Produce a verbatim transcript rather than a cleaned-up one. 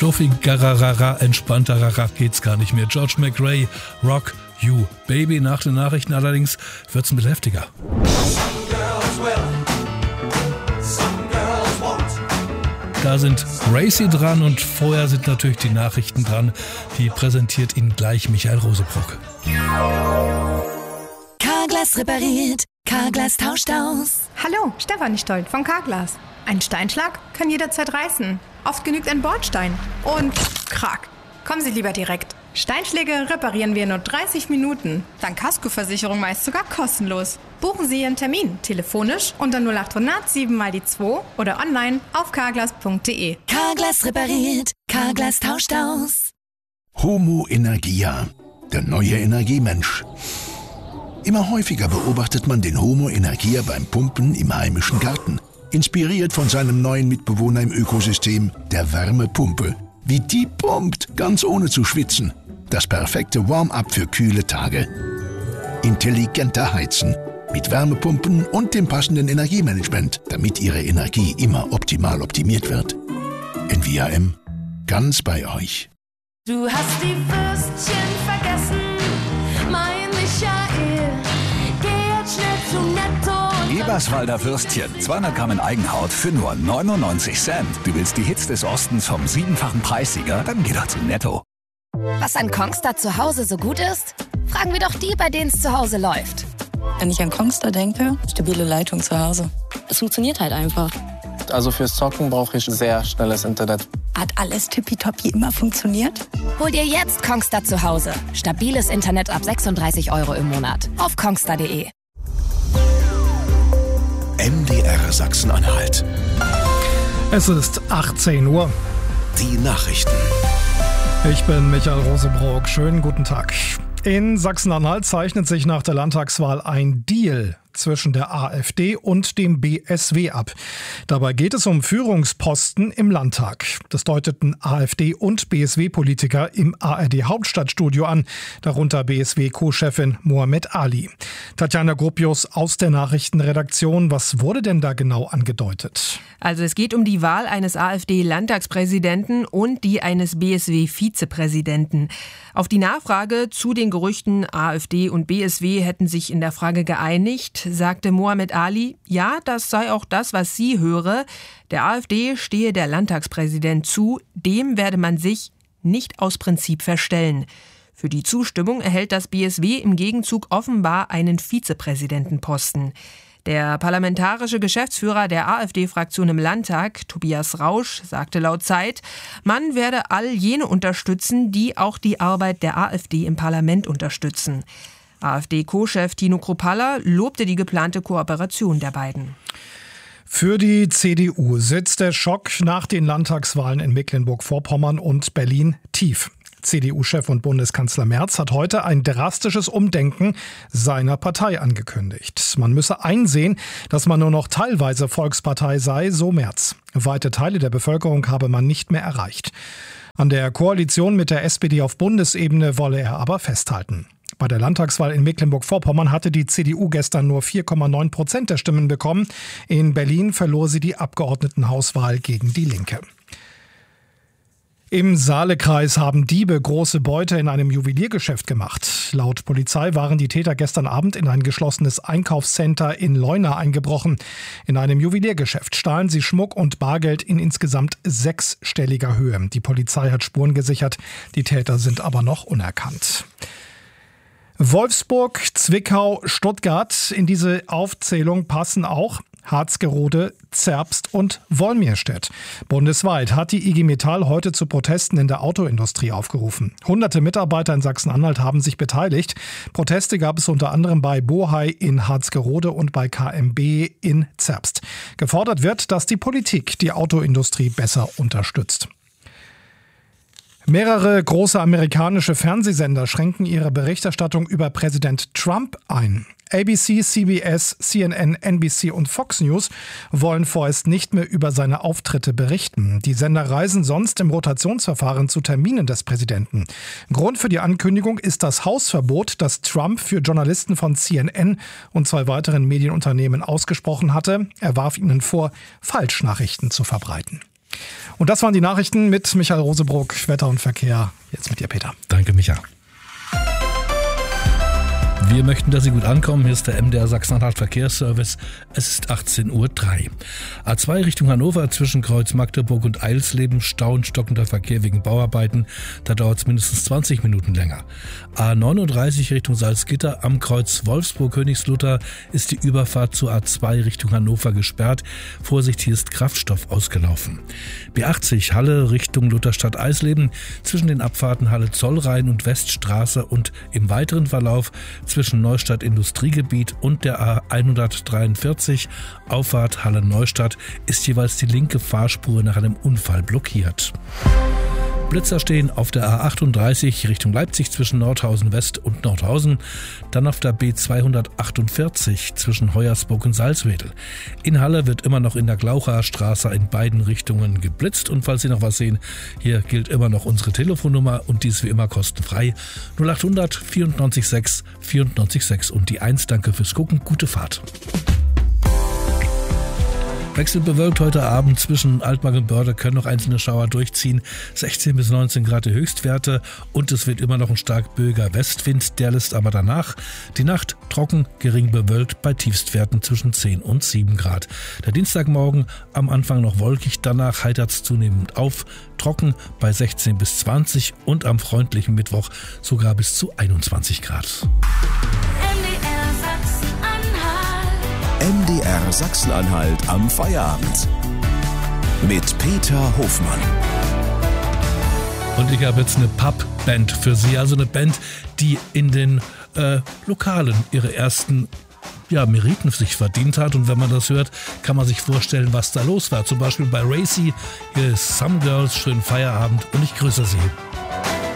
Fluffigerarara, entspannterer geht's gar nicht mehr. George McRae, Rock You Baby. Nach den Nachrichten allerdings wird's ein bisschen heftiger. Da sind Racy dran und vorher sind natürlich die Nachrichten dran. Die präsentiert Ihnen gleich Michael Rosebrock. Carglass repariert, Carglass tauscht aus. Hallo, Stefanie Stolt von Carglass. Ein Steinschlag kann jederzeit reißen. Oft genügt ein Bordstein. Und krack. Kommen Sie lieber direkt. Steinschläge reparieren wir in nur dreißig Minuten. Dank Kaskoversicherung meist sogar kostenlos. Buchen Sie Ihren Termin telefonisch unter null acht hundert sieben mal die zwei oder online auf carglass punkt de. Carglass repariert, Carglass tauscht aus. Homo Energia, der neue Energiemensch. Immer häufiger beobachtet man den Homo Energia beim Pumpen im heimischen Garten. Inspiriert von seinem neuen Mitbewohner im Ökosystem, der Wärmepumpe. Wie die pumpt, ganz ohne zu schwitzen. Das perfekte Warm-up für kühle Tage. Intelligenter Heizen. Mit Wärmepumpen und dem passenden Energiemanagement, damit Ihre Energie immer optimal optimiert wird. N V A M. Ganz bei euch. Du hast die Würstchen vergessen, mein Michael. Geh jetzt schnell zu Netto. Eberswalder Würstchen, zweihundert Gramm in Eigenhaut für nur neunundneunzig Cent. Du willst die Hits des Ostens vom siebenfachen Preissieger? Dann geh doch zu Netto. Was an Kongstar zu Hause so gut ist? Fragen wir doch die, bei denen es zu Hause läuft. Wenn ich an Kongstar denke, stabile Leitung zu Hause. Es funktioniert halt einfach. Also fürs Zocken brauche ich sehr schnelles Internet. Hat alles tippitoppi immer funktioniert? Hol dir jetzt Kongstar zu Hause. Stabiles Internet ab sechsunddreißig Euro im Monat. Auf kongstar punkt de. M D R Sachsen-Anhalt. Es ist achtzehn Uhr. Die Nachrichten. Ich bin Michael Rosebrock. Schönen guten Tag. In Sachsen-Anhalt zeichnet sich nach der Landtagswahl ein Deal zwischen der AfD und dem B S W ab. Dabei geht es um Führungsposten im Landtag. Das deuteten AfD- und B S W-Politiker im A R D-Hauptstadtstudio an, darunter B S W-Co-Chefin Mohamed Ali. Tatjana Gropius aus der Nachrichtenredaktion. Was wurde denn da genau angedeutet? Also es geht um die Wahl eines AfD-Landtagspräsidenten und die eines B S W-Vizepräsidenten. Auf die Nachfrage zu den Gerüchten, AfD und B S W hätten sich in der Frage geeinigt, sagte Mohamed Ali, ja, das sei auch das, was sie höre. Der AfD stehe der Landtagspräsident zu, dem werde man sich nicht aus Prinzip verstellen. Für die Zustimmung erhält das B S W im Gegenzug offenbar einen Vizepräsidentenposten. Der parlamentarische Geschäftsführer der AfD-Fraktion im Landtag, Tobias Rausch, sagte laut Zeit, man werde all jene unterstützen, die auch die Arbeit der AfD im Parlament unterstützen. AfD-Co-Chef Tino Kruppalla lobte die geplante Kooperation der beiden. Für die C D U sitzt der Schock nach den Landtagswahlen in Mecklenburg-Vorpommern und Berlin tief. C D U-Chef und Bundeskanzler Merz hat heute ein drastisches Umdenken seiner Partei angekündigt. Man müsse einsehen, dass man nur noch teilweise Volkspartei sei, so Merz. Weite Teile der Bevölkerung habe man nicht mehr erreicht. An der Koalition mit der S P D auf Bundesebene wolle er aber festhalten. Bei der Landtagswahl in Mecklenburg-Vorpommern hatte die C D U gestern nur vier Komma neun Prozent der Stimmen bekommen. In Berlin verlor sie die Abgeordnetenhauswahl gegen die Linke. Im Saalekreis haben Diebe große Beute in einem Juweliergeschäft gemacht. Laut Polizei waren die Täter gestern Abend in ein geschlossenes Einkaufscenter in Leuna eingebrochen. In einem Juweliergeschäft stahlen sie Schmuck und Bargeld in insgesamt sechsstelliger Höhe. Die Polizei hat Spuren gesichert, die Täter sind aber noch unerkannt. Wolfsburg, Zwickau, Stuttgart. In diese Aufzählung passen auch Harzgerode, Zerbst und Wolmirstedt. Bundesweit hat die I G Metall heute zu Protesten in der Autoindustrie aufgerufen. Hunderte Mitarbeiter in Sachsen-Anhalt haben sich beteiligt. Proteste gab es unter anderem bei Bohai in Harzgerode und bei K M B in Zerbst. Gefordert wird, dass die Politik die Autoindustrie besser unterstützt. Mehrere große amerikanische Fernsehsender schränken ihre Berichterstattung über Präsident Trump ein. A B C, C B S, C N N, N B C und Fox News wollen vorerst nicht mehr über seine Auftritte berichten. Die Sender reisen sonst im Rotationsverfahren zu Terminen des Präsidenten. Grund für die Ankündigung ist das Hausverbot, das Trump für Journalisten von C N N und zwei weiteren Medienunternehmen ausgesprochen hatte. Er warf ihnen vor, Falschnachrichten zu verbreiten. Und das waren die Nachrichten mit Michael Rosebrock, Wetter und Verkehr. Jetzt mit dir, Peter. Danke, Micha. Wir möchten, dass Sie gut ankommen. Hier ist der M D R Sachsen-Anhalt Verkehrsservice. Es ist achtzehn Uhr drei. A zwei Richtung Hannover zwischen Kreuz Magdeburg und Eilsleben. Stau und stockender Verkehr wegen Bauarbeiten. Da dauert es mindestens zwanzig Minuten länger. A neununddreißig Richtung Salzgitter am Kreuz Wolfsburg-Königslutter ist die Überfahrt zur A zwei Richtung Hannover gesperrt. Vorsicht, hier ist Kraftstoff ausgelaufen. B achtzig Halle Richtung Lutherstadt-Eisleben zwischen den Abfahrten Halle Zollrhein und Weststraße und im weiteren Verlauf zwischen Neustadt Industriegebiet und der A hundertdreiundvierzig Auffahrt Halle Neustadt ist jeweils die linke Fahrspur nach einem Unfall blockiert. Blitzer stehen auf der A achtunddreißig Richtung Leipzig zwischen Nordhausen West und Nordhausen, dann auf der B zweihundertachtundvierzig zwischen Hoyersburg und Salzwedel. In Halle wird immer noch in der Glaucher Straße in beiden Richtungen geblitzt und falls Sie noch was sehen, hier gilt immer noch unsere Telefonnummer und die ist wie immer kostenfrei null achthundert vierundneunzig sechs vierundneunzig sechs und die eins. Danke fürs Gucken, gute Fahrt. Wechselbewölkt heute Abend zwischen Altmark und Börde können noch einzelne Schauer durchziehen. sechzehn bis neunzehn Grad die Höchstwerte und es wird immer noch ein stark böiger Westwind, der lässt aber danach. Die Nacht trocken, gering bewölkt bei Tiefstwerten zwischen zehn und sieben Grad. Der Dienstagmorgen am Anfang noch wolkig, danach heitert es zunehmend auf, trocken bei sechzehn bis zwanzig und am freundlichen Mittwoch sogar bis zu einundzwanzig Grad. M D R Sachsen-Anhalt am Feierabend mit Peter Hofmann. Und ich habe jetzt eine Pub-Band für Sie, also eine Band, die in den äh, Lokalen ihre ersten ja, Meriten sich verdient hat. Und wenn man das hört, kann man sich vorstellen, was da los war. Zum Beispiel bei Racy, hier ist Some Girls, schönen Feierabend und ich grüße Sie.